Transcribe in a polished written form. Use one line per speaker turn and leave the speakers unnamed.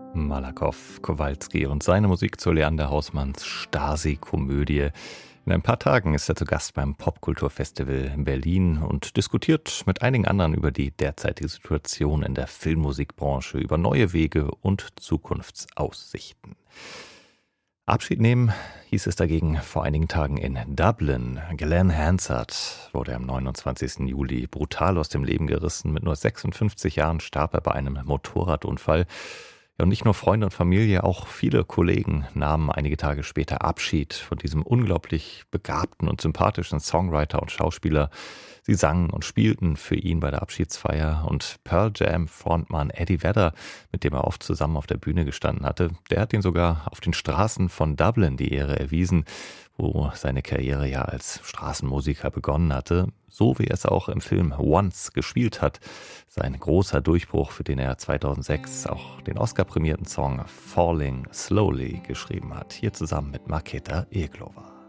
Malakoff, Kowalski und seine Musik zu Leander Hausmanns Stasi-Komödie. In ein paar Tagen ist er zu Gast beim Popkulturfestival in Berlin und diskutiert mit einigen anderen über die derzeitige Situation in der Filmmusikbranche, über neue Wege und Zukunftsaussichten. Abschied nehmen hieß es dagegen vor einigen Tagen in Dublin. Glenn Hansard wurde am 29. Juli brutal aus dem Leben gerissen. Mit nur 56 Jahren starb er bei einem Motorradunfall. Ja, und nicht nur Freunde und Familie, auch viele Kollegen nahmen einige Tage später Abschied von diesem unglaublich begabten und sympathischen Songwriter und Schauspieler. Sie sangen und spielten für ihn bei der Abschiedsfeier, und Pearl Jam Frontmann Eddie Vedder, mit dem er oft zusammen auf der Bühne gestanden hatte, der hat ihn sogar auf den Straßen von Dublin die Ehre erwiesen, wo seine Karriere ja als Straßenmusiker begonnen hatte, so wie er es auch im Film Once gespielt hat. Sein großer Durchbruch, für den er 2006 auch den Oscar-prämierten Song Falling Slowly geschrieben hat, hier zusammen mit Markéta Irglová.